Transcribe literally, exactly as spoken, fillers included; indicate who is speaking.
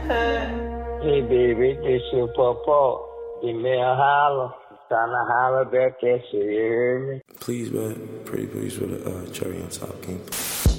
Speaker 1: Hey, baby, this your papa. Give me a holler. Trying to holler back at you, you hear me?
Speaker 2: Please, man. Pretty please with a uh, cherry on top, King.